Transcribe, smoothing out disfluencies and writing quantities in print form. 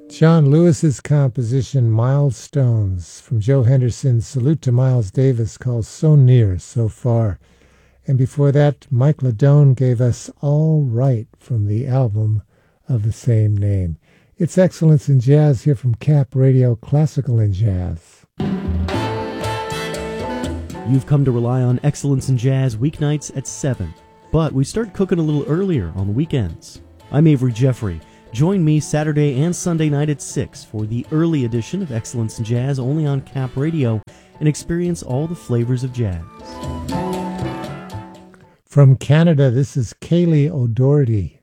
John Lewis's composition Milestones from Joe Henderson's Salute to Miles Davis called So Near, So Far. And before that, Mike Ladone gave us All Right from the album of the same name. It's Excellence in Jazz here from Cap Radio Classical and Jazz. You've come to rely on Excellence in Jazz weeknights at 7, but we start cooking a little earlier on the weekends. I'm Avery Jeffrey. Join me Saturday and Sunday night at 6 for the early edition of Excellence in Jazz only on Cap Radio and experience all the flavors of jazz. From Canada, this is Kaylee O'Doherty.